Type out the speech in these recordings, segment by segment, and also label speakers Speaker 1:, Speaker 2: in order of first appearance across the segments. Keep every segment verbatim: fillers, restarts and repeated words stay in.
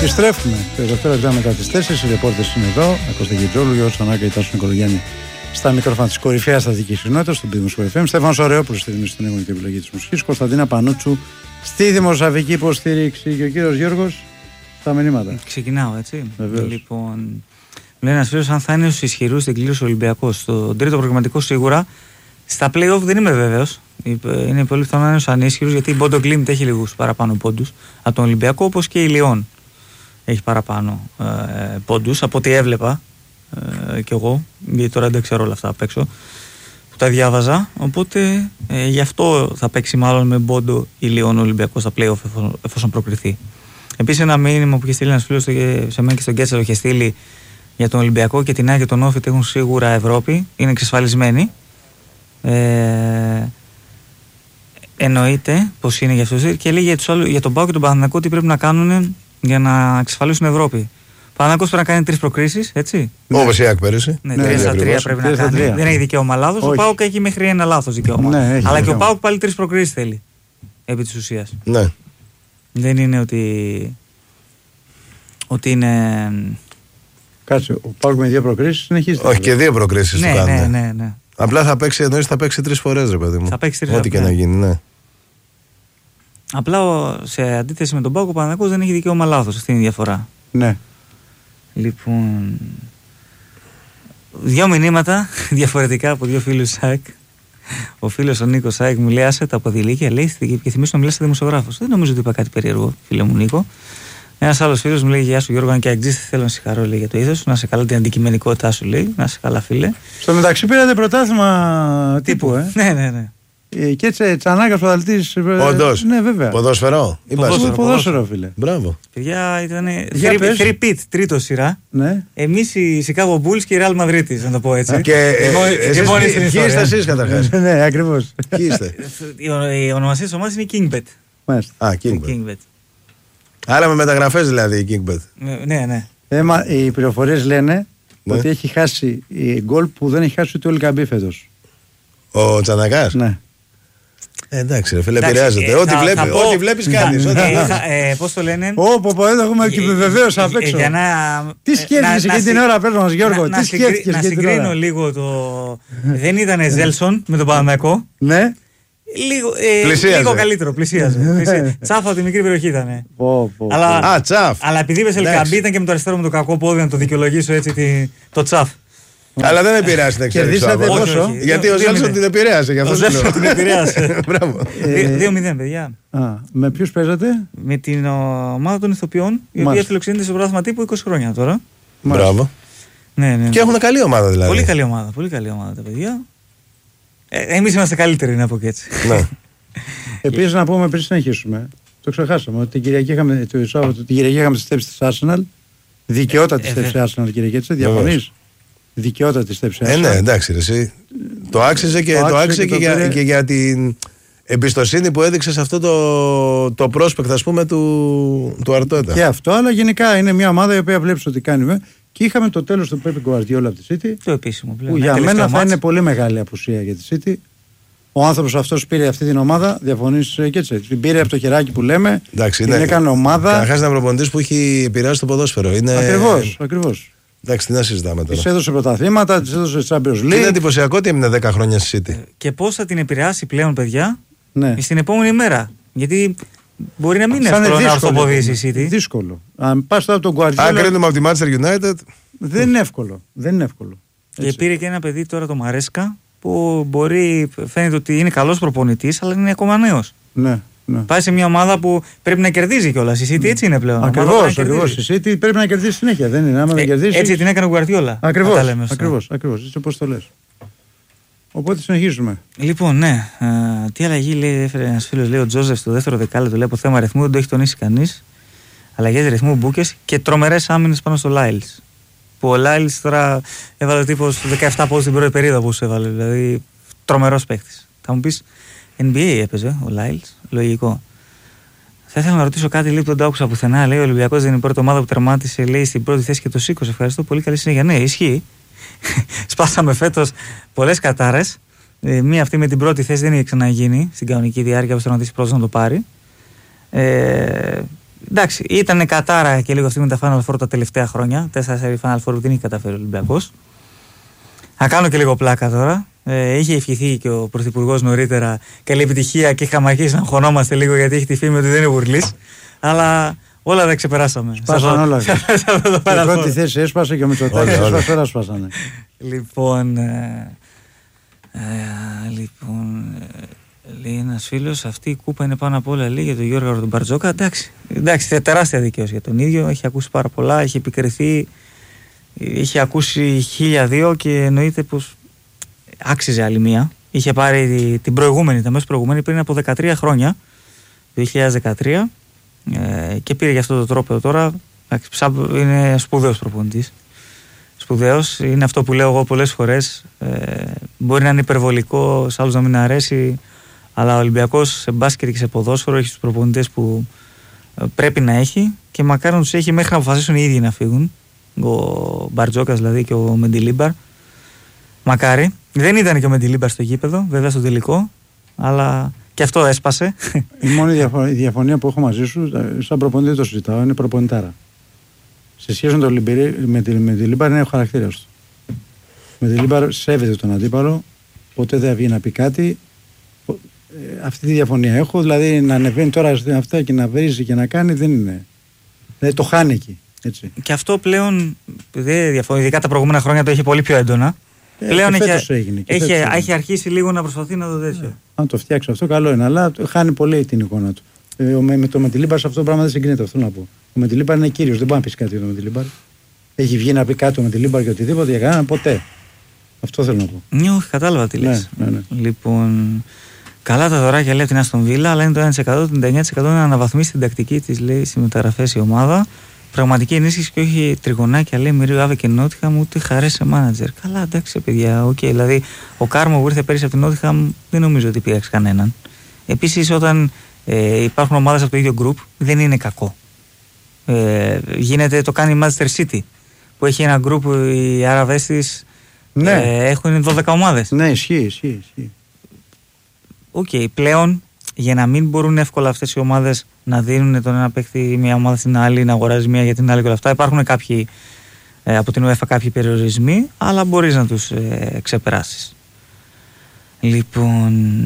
Speaker 1: Επιστρέφουμε. Τελευταία λεπτά μετά τις τέσσερις. Οι ρεπόρτες είναι εδώ. Κώστα Γιτζόλου, Γιώργος Ανάκα, Τάσο Νικολογιάννη. Στα μικρόφωνα της κορυφαίας στατικής κοινότητας, στον Πίδημο εφ εμ. Στέφανος Ωραιόπουλος στη δημιουργία στην εγγονική επιλογή της μουσικής. Κωνσταντίνα Πανούτσου στη δημοσιογραφική υποστήριξη. Και ο κύριος Γιώργος στα μηνύματα.
Speaker 2: Ξεκινάω, έτσι.
Speaker 1: Βεβαίως.
Speaker 2: Λοιπόν, μου λέει ένας φίλος αν θα είναι στους ισχυρούς στην κλήρωση Ολυμπιακός. Στο τρίτο προγραμματικό σίγουρα. Στα play-off δεν είμαι βέβαιος. Είναι πολύ πιθανό να είναι στους ανίσχυρους, γιατί η Bodo Glimt έχει λίγους παραπάνω πόντους από τον Ολυμπιακό, όπως και η Λιόν έχει παραπάνω ε, πόντους από ό,τι έβλεπα ε, κι εγώ, γιατί τώρα δεν ξέρω όλα αυτά απ' έξω που τα διάβαζα, οπότε ε, γι' αυτό θα παίξει μάλλον με Bodo η Λιόν Ολυμπιακό στα play-off εφόσον, εφόσον προκριθεί. Επίσης ένα μήνυμα που είχε στείλει ένας φίλος σε μένα και στον Κέτσαλο είχε στείλει για τον Ολυμπιακό και την ΑΕΚ και τον Όφιτ έχουν σίγουρα Ευρώπη, είναι εξασφαλισμένοι. Ε, εννοείται πως είναι για αυτό και λέει για, τους άλλους, για τον ΠΑΟΚ και τον Παναθηναϊκό τι πρέπει να κάνουν για να εξασφαλίσουν Ευρώπη. Ο Παναθηναϊκός πρέπει να κάνει τρεις προκρίσεις, έτσι.
Speaker 3: Όπως η ΑΕΚ πέρυσι.
Speaker 2: Ναι, τρία στα τρία πρέπει να κάνει. Δεν έχει δικαίωμα λάθος. Ο ΠΑΟΚ έχει μέχρι ένα λάθος δικαίωμα.
Speaker 1: Ναι,
Speaker 2: αλλά
Speaker 1: δικαίωμα.
Speaker 2: και ο ΠΑΟΚ πάλι τρεις προκρίσεις θέλει. Επί της ουσίας.
Speaker 3: Ναι.
Speaker 2: Δεν είναι ότι. ότι είναι.
Speaker 1: Κάτσε, ο ΠΑΟΚ με δύο προκρίσεις συνεχίζεται.
Speaker 3: Όχι, και δύο προκρίσεις
Speaker 2: ναι,
Speaker 3: του κάνουν.
Speaker 2: ναι, ναι, ναι.
Speaker 3: Απλά θα παίξει, εννοείς θα παίξει τρεις φορές, ρε παιδί μου.
Speaker 2: Θα παίξει τρεις
Speaker 3: Ό,τι και
Speaker 2: ναι.
Speaker 3: να γίνει, ναι.
Speaker 2: Απλά ο, σε αντίθεση με τον ΠΑΟΚ ο Παναθηναϊκός δεν έχει δικαίωμα λάθος. Αυτή είναι η διαφορά.
Speaker 1: Ναι.
Speaker 2: Λοιπόν. Δύο μηνύματα διαφορετικά από δύο φίλους ΣΑΕΚ. Ο φίλος ο Νίκος ΣΑΕΚ μου λέει: άσε τα από τη Λύκεια, λέει και θυμίσω να μιλάς σε δημοσιογράφος. Δεν νομίζω ότι είπα κάτι περίεργο, φίλε μου Νίκο. Ένας άλλος φίλος μου λέει: γεια σου Γιώργο, αν και αγγίζει, θέλω να σε συγχαρώ λέει, για το ήθος σου. Να σε καλά την αντικειμενικότητά σου, λέει. Να σε καλά, φίλε.
Speaker 1: Στο μεταξύ πήρατε πρωτάθλημα τύπου, ε.
Speaker 2: Ναι, ναι, ναι.
Speaker 1: Ε, και έτσι Τσανάκας ο Δαλτής.
Speaker 3: Όντως.
Speaker 1: Ναι, βέβαια.
Speaker 3: Ποδόσφαιρο. Ή
Speaker 2: Ποδόσφαιρο,
Speaker 3: μπάσκετ?
Speaker 1: Ποδόσφαιρο, φίλε.
Speaker 3: Μπράβο.
Speaker 2: Παιδιά ήταν.
Speaker 1: Για πες.
Speaker 2: Three-peat, τρίτο σειρά.
Speaker 1: Ναι.
Speaker 2: Εμείς οι Chicago Bulls και η Real Madrid, να το πω έτσι.
Speaker 3: Και ε,
Speaker 2: μόνοι-
Speaker 3: εσείς
Speaker 2: και μόνοι
Speaker 3: ποιοι-
Speaker 2: στην
Speaker 3: ποιοι είστε
Speaker 2: ιστορία.
Speaker 3: εσείς καταρχάς?
Speaker 1: Ναι, ακριβώς.
Speaker 3: Ποιοι είστε?
Speaker 2: Η ο- Η ονομασία της ομάδας είναι η Kingbet.
Speaker 1: Μάλιστα.
Speaker 3: Α, Kingbet.
Speaker 2: Kingbet.
Speaker 3: Άρα με μεταγραφές δηλαδή η Kingbet.
Speaker 2: Ε, Ναι, ναι.
Speaker 1: Ε, μα, οι πληροφορίες λένε
Speaker 3: Ναι.
Speaker 1: ότι έχει χάσει η γκολ που δεν έχει χάσει ούτε ο Λικαμπή φέτος.
Speaker 3: Ο Τσανακάς.
Speaker 1: Ναι.
Speaker 3: Ε, εντάξει, ρε φίλε,
Speaker 2: Εντάξει,
Speaker 3: επηρεάζεται.
Speaker 2: ε,
Speaker 3: Ό,τι
Speaker 2: θα-
Speaker 3: βλέπει-
Speaker 2: θα πω-
Speaker 3: ό,τι βλέπεις κάνεις.
Speaker 2: θα-
Speaker 3: Ό,τι-
Speaker 2: ε, θα- ε, Πώς το λένε.
Speaker 1: Όπο, πω, εδώ έχουμε και
Speaker 2: Ε,
Speaker 1: βεβαίως
Speaker 2: ε,
Speaker 1: απ' έξω.
Speaker 2: για να-
Speaker 1: Τι
Speaker 2: ε,
Speaker 1: σκέφτηκες
Speaker 2: να-
Speaker 1: εκείνη
Speaker 2: να
Speaker 1: την
Speaker 2: συ-
Speaker 1: ώρα, πες μας Γιώργο,
Speaker 2: να-
Speaker 1: τι
Speaker 2: να συγκρι-
Speaker 1: σκέφτηκες
Speaker 2: Να
Speaker 1: εκείνη την
Speaker 2: συγκρίνω
Speaker 1: ώρα?
Speaker 2: λίγο το. Δεν ήταν Ζέλσον με τον Παναθηναϊκό.
Speaker 1: Ναι.
Speaker 2: Λίγο, ε,
Speaker 3: Πλησίαζε.
Speaker 2: λίγο καλύτερο, πλησίαζε. Πλησίαζε. Τσάφα από τη μικρή περιοχή ήταν.
Speaker 1: Πω, πω,
Speaker 2: Αλλά,
Speaker 3: Α, τσαφ.
Speaker 2: αλλά επειδή είπες
Speaker 3: Εντάξει.
Speaker 2: Ελκαμπή ήταν και με το αριστερό με το κακό πόδι, να το δικαιολογήσω έτσι τη- το τσαφ.
Speaker 3: Αλλά δεν επηρεάσει την εξέλιξη.
Speaker 1: Κερδίσατε
Speaker 3: του
Speaker 1: πόσο?
Speaker 3: αγώνα.
Speaker 2: Όχι, όχι.
Speaker 3: Γιατί ο
Speaker 2: Δύο- δύο
Speaker 3: Ζέλσον
Speaker 2: μηδέν.
Speaker 3: την επηρέασε. Γι' αυτό
Speaker 2: Ο
Speaker 3: σου λέω.
Speaker 2: Ζέλσον την επηρέασε.
Speaker 3: Μπράβο.
Speaker 1: Ε,
Speaker 2: δύο μηδέν, παιδιά.
Speaker 1: Α, με ποιους παίζατε?
Speaker 2: Με την ομάδα των ηθοποιών, η οποία
Speaker 1: Μάλιστα.
Speaker 2: φιλοξενείται στο πρωτάθλημα τύπου είκοσι χρόνια τώρα.
Speaker 3: Μπράβο.
Speaker 2: Ναι, ναι.
Speaker 3: Και έχουν καλή ομάδα δηλαδή.
Speaker 2: Πολύ καλή ομάδα, πολύ καλή ομάδα τα παιδιά. Ε, εμείς είμαστε καλύτεροι, να πω και έτσι.
Speaker 3: Ναι.
Speaker 1: Επίσης να πούμε πριν συνεχίσουμε, το ξεχάσαμε, ότι την Κυριακή είχαμε, το Σάββατο, την Κυριακή είχαμε τη στέψη της Arsenal. Δικαιότατη
Speaker 2: Ε,
Speaker 1: στέψη
Speaker 2: ε,
Speaker 1: Arsenal, Κυριακή, έτσι, διαφωνείς? Δικαιότατη στέψη
Speaker 3: Ε,
Speaker 1: Arsenal.
Speaker 3: ναι, εντάξει, ρε, εσύ. Το άξιζε και,
Speaker 1: Το
Speaker 3: το
Speaker 1: άξιζε
Speaker 3: άξιζε
Speaker 1: και
Speaker 3: και,
Speaker 1: το
Speaker 3: για,
Speaker 1: πήρε.
Speaker 3: και για την εμπιστοσύνη που έδειξε σε αυτό το, το prospect, ας πούμε, του, του Αρτέτα.
Speaker 1: Και αυτό, αλλά γενικά είναι μια ομάδα η οποία βλέπεις ότι κάνει. με- Και είχαμε το τέλος του Πέπι Γκουαρδιόλα από τη City,
Speaker 2: Το επίσημο πλέον.
Speaker 1: που
Speaker 2: Ναι,
Speaker 1: για
Speaker 2: τελευταίο
Speaker 1: μένα θα
Speaker 2: μάτς.
Speaker 1: είναι πολύ μεγάλη απουσία για τη City. Ο άνθρωπος αυτός πήρε αυτή την ομάδα, διαφωνείς ε, και έτσι. Την πήρε από το χεράκι που λέμε,
Speaker 3: Εντάξει,
Speaker 1: την
Speaker 3: είναι-
Speaker 1: έκανε ομάδα.
Speaker 3: Καταρχάς είναι ένα προπονητής που έχει επηρεάσει το ποδόσφαιρο. Είναι...
Speaker 1: Ακριβώς, ακριβώς.
Speaker 3: Εντάξει, τι να συζητάμε τώρα.
Speaker 1: Της έδωσε πρωταθλήματα, της έδωσε Champions
Speaker 3: Και είναι
Speaker 1: League.
Speaker 3: εντυπωσιακό ότι έμεινε δέκα χρόνια στη City.
Speaker 2: Και πώς θα την επηρεάσει πλέον, παιδιά,
Speaker 1: Ναι.
Speaker 2: στην επόμενη μέρα. Γιατί μπορεί να μην είναι
Speaker 1: Θα είναι
Speaker 2: εύκολο να
Speaker 1: δύσκολο.
Speaker 2: ορθοποδήσει η City.
Speaker 1: Δύσκολο. Αν πας τώρα από τον
Speaker 3: Αν
Speaker 1: Guardiola,
Speaker 3: κρίνουμε από τη Manchester United,
Speaker 1: δεν είναι εύκολο. Δεν είναι εύκολο.
Speaker 2: Και
Speaker 1: Έτσι.
Speaker 2: πήρε και ένα παιδί τώρα το Μαρέσκα που μπορεί, φαίνεται ότι είναι καλός προπονητής, αλλά είναι ακόμα νέος.
Speaker 1: Ναι, ναι.
Speaker 2: Πάει σε μια ομάδα που πρέπει να κερδίζει κιόλας. Η City έτσι είναι πλέον. Ομάδα
Speaker 1: Ακριβώς,
Speaker 2: πρέπει να
Speaker 1: ακριβώς.
Speaker 2: κερδίζει.
Speaker 1: Η City πρέπει να κερδίσει συνέχεια. Δεν είναι. Άμα δεν
Speaker 2: Ε,
Speaker 1: κερδίσει.
Speaker 2: έτσι την έκανε ο Γκουαρδιόλα.
Speaker 1: Ακριβώς,
Speaker 2: να τα λέμε σωστά.
Speaker 1: ακριβώς, ακριβώς. Έτσι όπως το λες. Οπότε συνεχίζουμε.
Speaker 2: Λοιπόν, ναι. Ε, τι αλλαγή λέει, έφερε ένα φίλο, λέει ο Τζόζεφ στο δεύτερο δεκάλεπτο. Λέει από θέμα αριθμού, δεν το έχει τονίσει κανεί. Αλλαγές ρυθμού, μπούκες και τρομερές άμυνες πάνω στο Λάιλς. Που ο Λάιλς τώρα έβαλε τύπο δεκαεπτά πόντους την πρώτη περίοδο που σου έβαλε. Δηλαδή, τρομερός παίχτης. Θα μου πεις, N B A έπαιζε ο Λάιλς. Λογικό. Θα ήθελα να ρωτήσω κάτι, λέει, που δεν το άκουσα πουθενά. Λέει ο Ολυμπιακός δεν είναι η πρώτη ομάδα που τερμάτισε, λέει, στην πρώτη θέση και το σήκωσε. Ευχαριστώ πολύ, καλή συνέχεια. Ναι, ισχύει. Σπάσαμε φέτος πολλές κατάρες. Ε, μία αυτή με την πρώτη θέση δεν είχε ξαναγίνει στην κανονική διάρκεια που τερματίσει πρώτος να το πάρει. Ε, εντάξει, ήταν κατάρα και λίγο αυτή με τα Final Four τα τελευταία χρόνια. Τέσσερα σερί Final Four που δεν είχε καταφέρει ο Ολυμπιακός. Θα κάνω και λίγο πλάκα τώρα. Ε, είχε ευχηθεί και ο Πρωθυπουργός νωρίτερα καλή επιτυχία και είχαμε αρχίσει να αγχωνόμαστε λίγο γιατί έχει τη φήμη ότι δεν είναι Βουρλής. Αλλά όλα τα ξεπεράσαμε.
Speaker 1: Σπάσαν όλα. Η πρώτη θέση έσπασε και ο Μητσοτάκης έσπασε, όλα σπάσανε.
Speaker 2: Λοιπόν, ε, ε, λοιπόν ε, λέει ένας φίλος, αυτή η κούπα είναι πάνω απ' όλα, λέει, για τον Γιώργο τον Μπαρτζόκα. Εντάξει, εντάξει, τεράστια δικαίωση για τον ίδιο. Έχει ακούσει πάρα πολλά, έχει επικριθεί, είχε ακούσει χίλια δύο και εννοείται πως άξιζε άλλη μία. Είχε πάρει την προηγούμενη, τα μέσα προηγούμενη πριν από δεκατρία χρόνια, το δύο χιλιάδες δεκατρία, ε, και πήρε για αυτό το τρόπο τώρα. Είναι σπουδαίος προπονητής. Σπουδαίος, είναι αυτό που λέω εγώ πολλές φορές. Ε, μπορεί να είναι υπερβολικό, σε άλλους να μην αρέσει, αλλά ο Ολυμπιακός σε μπάσκετ και σε ποδόσφαιρο έχει τους προπονητές που πρέπει να έχει και μακάρι να τους έχει μέχρι να αποφασίσουν οι ίδιοι να φύγουν. Ο Μπαρτζόκας δηλαδή και ο Μεντιλίμπαρ. Μακάρι. Δεν ήταν και ο Μεντιλίμπαρ στο γήπεδο, βέβαια στο τελικό, αλλά και αυτό έσπασε.
Speaker 1: Η μόνη διαφωνία, η διαφωνία που έχω μαζί σου, σαν προπονητή δεν το συζητάω, είναι προπονητάρα. Σε σχέση με τον Μεντιλίμπαρ είναι ο χαρακτήρας του. Ο Μεντιλίμπαρ σέβεται τον αντίπαλο, ποτέ δεν βγει να πει κάτι. Αυτή τη διαφωνία έχω, δηλαδή να ανεβαίνει τώρα αυτά και να βρίζει και να κάνει δεν είναι. Δηλαδή το χάνει εκεί. Έτσι.
Speaker 2: Και αυτό πλέον, δεν διαφωνεί, ειδικά τα προηγούμενα χρόνια το είχε πολύ πιο έντονα.
Speaker 1: Ε,
Speaker 2: πλέον
Speaker 1: και
Speaker 2: έχει,
Speaker 1: έγινε, και
Speaker 2: έχει,
Speaker 1: έγινε.
Speaker 2: έχει αρχίσει λίγο να προσπαθεί να το τέτοιο.
Speaker 1: Ναι. Αν το φτιάξει αυτό, καλό είναι, αλλά χάνει πολύ την εικόνα του. Ε, με, με το Μεντιλίμπαρ σε αυτό το πράγμα δεν συγκρίνεται, αυτό να πω. Ο Μεντιλίμπαρ είναι κύριος, δεν μπορεί να πει κάτι για τον Μεντιλίμπαρ. Έχει βγει να πει κάτι ο Μεντιλίμπαρ και οτιδήποτε για κανέναν ποτέ. Αυτό θέλω να πω.
Speaker 2: Ναι, όχι, κατάλαβα τι λες.
Speaker 1: Ναι, ναι, ναι.
Speaker 2: Λοιπόν, καλά τα δωράκια λέει από την Αστον Βίλα, αλλά είναι το ένα τοις εκατό, το ενενήντα εννέα τοις εκατό είναι να αναβαθμίσει την τακτική της, λέει, στις μεταγραφές η ομάδα. Πραγματική ενίσχυση και όχι τριγωνάκια, λέει, Μυρίου Άβε και Νότιχαμ, ούτε χαρές σε μάνατζερ. Καλά, εντάξει, παιδιά, οκ. Okay. Δηλαδή, ο Κάρμο που ήρθε πέρυσι από την Νότιχαμ δεν νομίζω ότι πήραξε κανέναν. Επίσης, όταν ε, υπάρχουν ομάδες από το ίδιο group, δεν είναι κακό. Ε, γίνεται, το κάνει η Manchester City, που έχει ένα group, οι Άραβες της
Speaker 1: ναι.
Speaker 2: ε, έχουν δώδεκα ομάδες.
Speaker 1: Ναι, ισχύει, ισχύει. ισχύει.
Speaker 2: Οκ, okay, πλέον για να μην μπορούν εύκολα αυτές οι ομάδες να δίνουν τον ένα παίκτη μια ομάδα στην άλλη, να αγοράζει μια για την άλλη και όλα αυτά. Υπάρχουν κάποιοι ε, από την UEFA κάποιοι περιορισμοί, αλλά μπορείς να τους ε, ξεπεράσεις. Λοιπόν,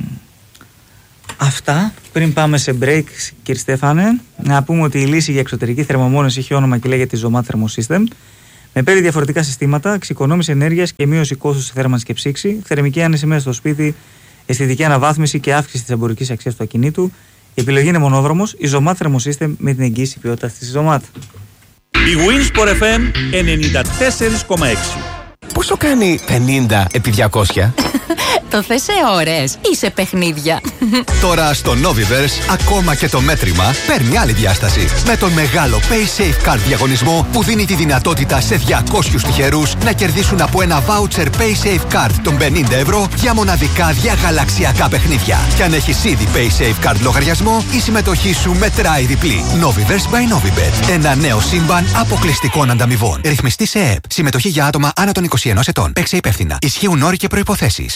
Speaker 2: αυτά. Πριν πάμε σε break, κύριε Στέφανε, να πούμε ότι η λύση για εξωτερική θερμομόνωση έχει όνομα και λέγεται Zomat Thermosystem. Με πέντε διαφορετικά συστήματα, εξοικονόμηση ενέργειας και μείωση κόστους σε θέρμανση και ψήξη, θερμική άνεση μέσα στο σπίτι, αισθητική αναβάθμιση και αύξηση της εμπορικής αξίας του ακινήτου. Η επιλογή είναι μονόδρομος, η Zomat Thermosystem με την εγγύηση ποιότητας της Zomat.
Speaker 4: Η Winsport εφ εμ ενενήντα τέσσερα κόμμα έξι.
Speaker 5: Πόσο κάνει πενήντα επί διακόσια?
Speaker 6: Το θες σε ώρες ή σε παιχνίδια?
Speaker 5: Τώρα στο Noviverse ακόμα και το μέτρημα παίρνει άλλη διάσταση. Με τον μεγάλο PaySafe Card διαγωνισμό που δίνει τη δυνατότητα σε διακόσιους τυχερούς να κερδίσουν από ένα voucher PaySafe Card των πενήντα ευρώ για μοναδικά διαγαλαξιακά παιχνίδια. Και αν έχεις ήδη PaySafe Card λογαριασμό, η συμμετοχή σου μετράει διπλή. Noviverse by Novibet. Ένα νέο σύμπαν αποκλειστικών ανταμοιβών. Ρυθμιστή σε ΕΕΠ. Συμμετοχή για άτομα άνω των είκοσι ενός ετών. Παίξε υπεύθυνα. Ισχύουν όροι και προϋποθέσεις.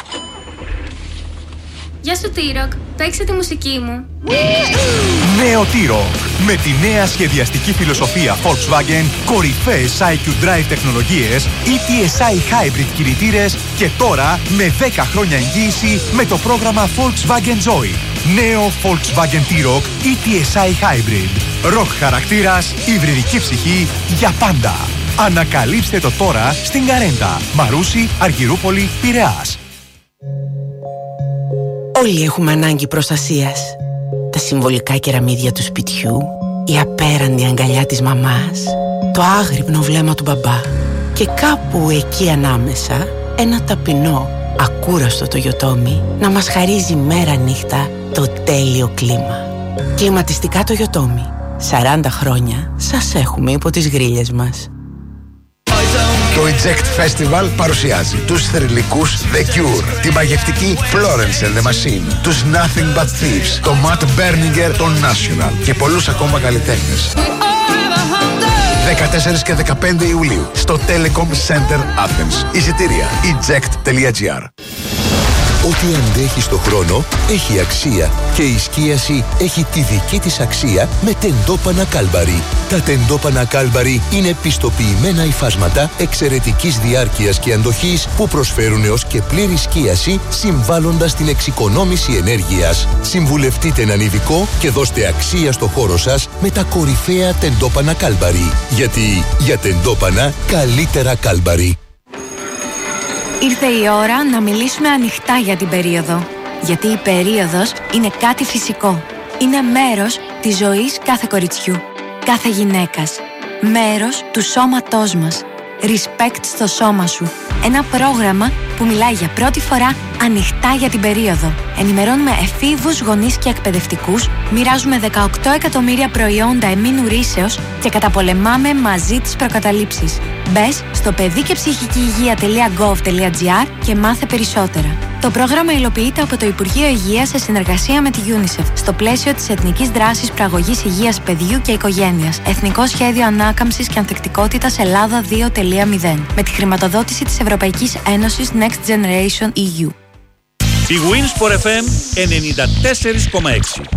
Speaker 7: Γεια σου T-Rock, παίξε τη μουσική μου.
Speaker 8: Νέο T-Rock. Με τη νέα σχεδιαστική φιλοσοφία Volkswagen, κορυφαίες άι κιου Drive τεχνολογίες, ι τι ες άι Hybrid κινητήρες και τώρα με δέκα χρόνια εγγύηση με το πρόγραμμα Volkswagen Joy. Νέο Volkswagen T-Rock ι τι ες άι Hybrid. Rock χαρακτήρας, υβριδική ψυχή για πάντα. Ανακαλύψτε το τώρα στην Καρέντα, Μαρούσι, Αργυρούπολη, Πειραιάς.
Speaker 9: Όλοι έχουμε ανάγκη προστασίας. Τα συμβολικά κεραμίδια του σπιτιού, η απέραντη αγκαλιά της μαμάς, το άγρυπνο βλέμμα του μπαμπά και κάπου εκεί ανάμεσα ένα ταπεινό, ακούραστο το Toyotomi να μας χαρίζει μέρα νύχτα το τέλειο κλίμα. Κλιματιστικά το Toyotomi. σαράντα χρόνια σας έχουμε υπό τις γρίλες μας.
Speaker 10: Το Eject Festival παρουσιάζει τους θρυλικούς The Cure, τη μαγευτική Florence and the Machine, τους Nothing But Thieves, το Matt Berninger, το National και πολλούς ακόμα καλλιτέχνες. δεκατέσσερα και δεκαπέντε Ιουλίου στο Telecom Center Athens. Εισιτήρια eject τελεία τζι άρ.
Speaker 11: Ό,τι αντέχει στο χρόνο έχει αξία και η σκίαση έχει τη δική της αξία με τεντόπανα Κάλμπαρι. Τα τεντόπανα Κάλμπαρι είναι πιστοποιημένα υφάσματα εξαιρετικής διάρκειας και αντοχής που προσφέρουν έως και πλήρη σκίαση, συμβάλλοντας στην εξοικονόμηση ενέργειας. Συμβουλευτείτε έναν ειδικό και δώστε αξία στο χώρο σας με τα κορυφαία τεντόπανα Κάλμπαρι. Γιατί για τεντόπανα καλύτερα Κάλμπαρι.
Speaker 12: Ήρθε η ώρα να μιλήσουμε ανοιχτά για την περίοδο. Γιατί η περίοδος είναι κάτι φυσικό. Είναι μέρος της ζωής κάθε κοριτσιού, κάθε γυναίκας. Μέρος του σώματός μας. Respect στο σώμα σου. Ένα πρόγραμμα που μιλάει για πρώτη φορά ανοιχτά για την περίοδο. Ενημερώνουμε εφήβους, γονείς και εκπαιδευτικούς, μοιράζουμε δεκαοκτώ εκατομμύρια προϊόντα εμμήνου ρύσεως και καταπολεμάμε μαζί τις προκαταλήψεις. Μπες στο παιδί και ψυχική υγεία τελεία γκοβ τελεία τζι άρ και μάθε περισσότερα. Το πρόγραμμα υλοποιείται από το Υπουργείο Υγείας σε συνεργασία με τη UNICEF στο πλαίσιο της Εθνικής Δράσης Προαγωγής Υγείας Παιδιού και Οικογένειας. Εθνικό Σχέδιο Ανάκαμψης και Ανθεκτικότητας Ελλάδα δύο τελεία μηδέν. Με τη χρηματοδότηση της Ευρωπαϊκής Ένωσης Next Generation ι γιου.
Speaker 4: Η Winsport εφ εμ ενενήντα τέσσερα κόμμα έξι.